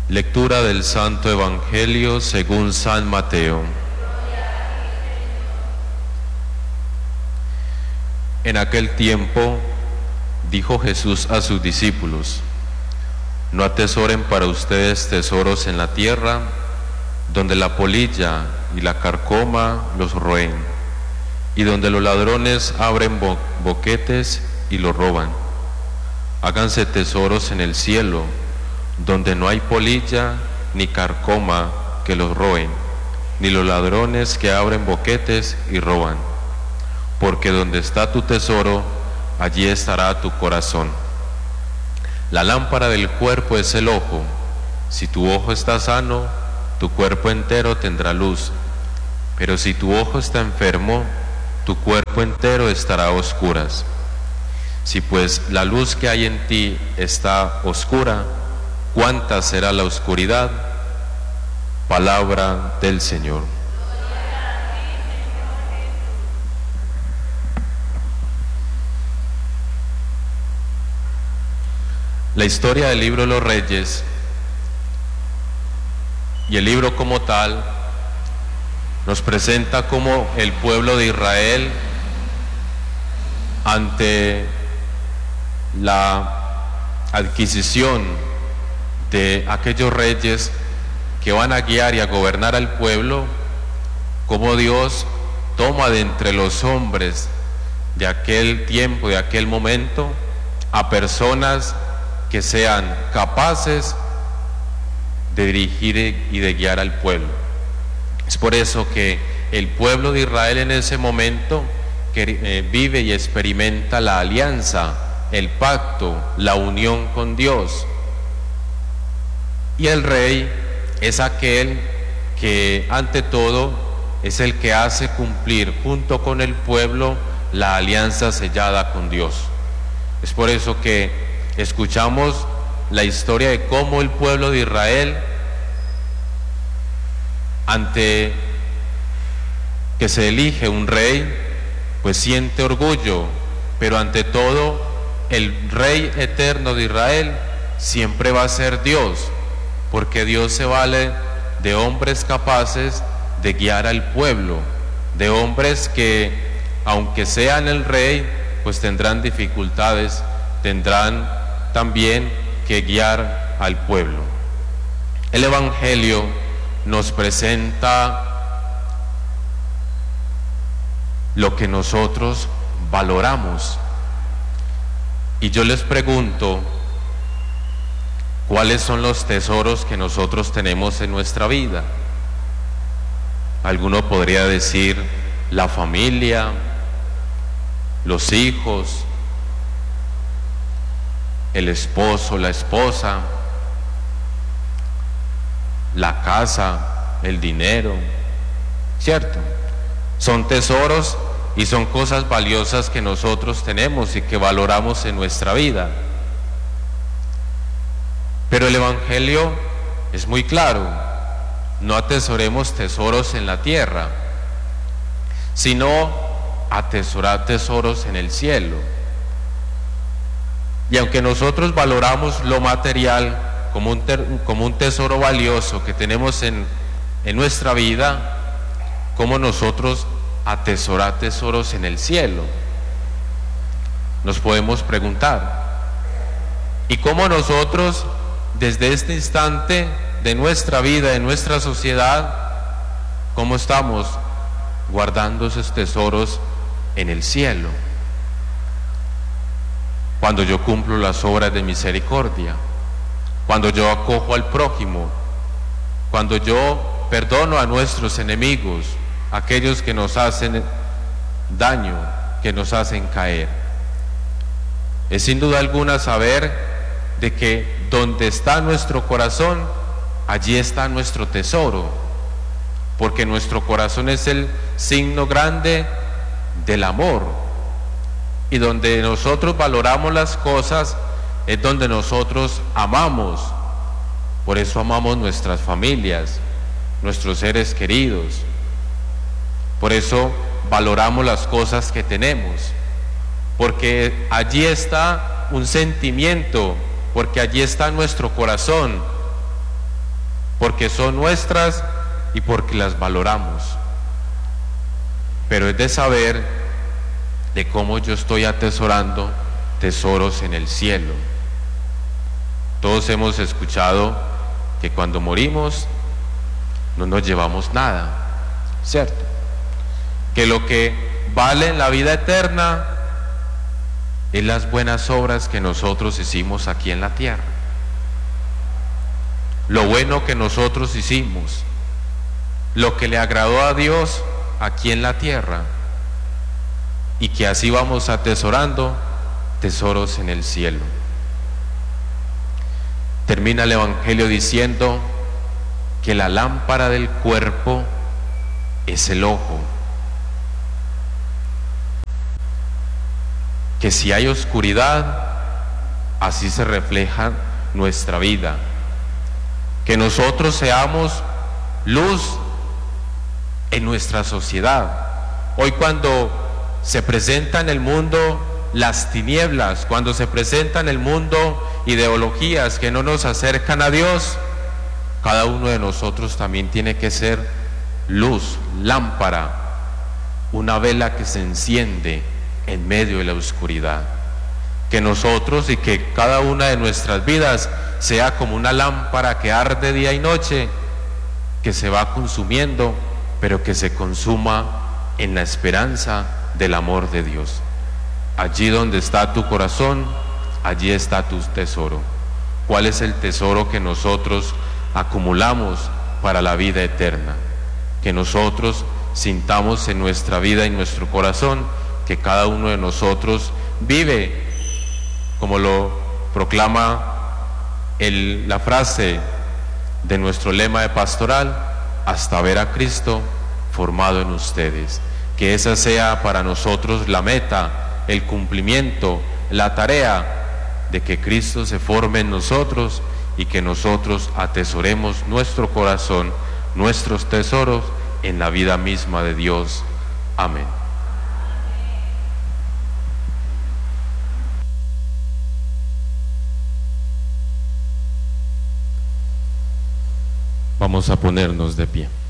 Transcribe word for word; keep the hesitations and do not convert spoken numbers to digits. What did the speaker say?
Lectura del Santo Evangelio según San Mateo. En aquel tiempo dijo Jesús a sus discípulos: no atesoren para ustedes tesoros en la tierra, donde la polilla y la carcoma los roen, y donde los ladrones abren bo- boquetes y los roban. Háganse tesoros en el cielo, donde no hay polilla ni carcoma que los roen, ni los ladrones que abren boquetes y roban. Porque donde está tu tesoro, allí estará tu corazón. La lámpara del cuerpo es el ojo. Si tu ojo está sano, tu cuerpo entero tendrá luz. Pero si tu ojo está enfermo, tu cuerpo entero estará a oscuras. Si pues la luz que hay en ti está oscura, ¿cuánta será la oscuridad? Palabra del Señor. La historia del libro de los Reyes y el libro como tal nos presenta cómo el pueblo de Israel, ante la adquisición de aquellos reyes que van a guiar y a gobernar al pueblo, cómo Dios toma de entre los hombres de aquel tiempo, de aquel momento, a personas que sean capaces de dirigir y de guiar al pueblo. Es por eso que el pueblo de Israel en ese momento que, eh, vive y experimenta la alianza, el pacto, la unión con Dios. Y el rey es aquel que ante todo es el que hace cumplir junto con el pueblo la alianza sellada con Dios. Es por eso que escuchamos la historia de cómo el pueblo de Israel, ante que se elige un rey, pues siente orgullo, pero ante todo el rey eterno de Israel siempre va a ser Dios, porque Dios se vale de hombres capaces de guiar al pueblo, de hombres que, aunque sean el rey, pues tendrán dificultades, tendrán también que guiar al pueblo. El Evangelio nos presenta lo que nosotros valoramos. Y yo les pregunto, ¿cuáles son los tesoros que nosotros tenemos en nuestra vida? Alguno podría decir la familia, los hijos, el esposo, la esposa, la casa, el dinero, ¿cierto? Son tesoros y son cosas valiosas que nosotros tenemos y que valoramos en nuestra vida. Pero el Evangelio es muy claro: no atesoremos tesoros en la tierra, sino atesorar tesoros en el cielo. Y aunque nosotros valoramos lo material como un, ter, como un tesoro valioso que tenemos en, en nuestra vida, ¿cómo nosotros atesorar tesoros en el cielo? Nos podemos preguntar. ¿Y cómo nosotros, desde este instante de nuestra vida, de nuestra sociedad, cómo estamos guardando esos tesoros en el cielo? Cuando yo cumplo las obras de misericordia, cuando yo acojo al prójimo, cuando yo perdono a nuestros enemigos, aquellos que nos hacen daño, que nos hacen caer. Es sin duda alguna saber de que donde está nuestro corazón, allí está nuestro tesoro, porque nuestro corazón es el signo grande del amor. Y donde nosotros valoramos las cosas es donde nosotros amamos. Por eso amamos nuestras familias, nuestros seres queridos. Por eso valoramos las cosas que tenemos, porque allí está un sentimiento, porque allí está nuestro corazón. porque son nuestras y porque las valoramos. Pero es de saber de cómo yo estoy atesorando tesoros en el cielo. Todos hemos escuchado que cuando morimos no nos llevamos nada, ¿cierto? Que lo que vale en la vida eterna es las buenas obras que nosotros hicimos aquí en la tierra. Lo bueno que nosotros hicimos, lo que le agradó a Dios aquí en la tierra, y que así vamos atesorando tesoros en el cielo. Termina el Evangelio diciendo que la lámpara del cuerpo es el ojo, que si hay oscuridad, así se refleja nuestra vida, que nosotros seamos luz en nuestra sociedad. Hoy, cuando se presenta en el mundo las tinieblas, cuando se presenta en el mundo ideologías que no nos acercan a Dios, cada uno de nosotros también tiene que ser luz, lámpara, una vela que se enciende en medio de la oscuridad. Que nosotros y que cada una de nuestras vidas sea como una lámpara que arde día y noche, que se va consumiendo, pero que se consuma en la esperanza del amor de Dios. Allí donde está tu corazón, allí está tu tesoro. ¿Cuál es el tesoro que nosotros acumulamos para la vida eterna? Que nosotros sintamos en nuestra vida y nuestro corazón que cada uno de nosotros vive, como lo proclama el, la frase de nuestro lema de pastoral, hasta ver a Cristo formado en ustedes. Que esa sea para nosotros la meta, el cumplimiento, la tarea de que Cristo se forme en nosotros y que nosotros atesoremos nuestro corazón, nuestros tesoros en la vida misma de Dios. Amén. Vamos a ponernos de pie.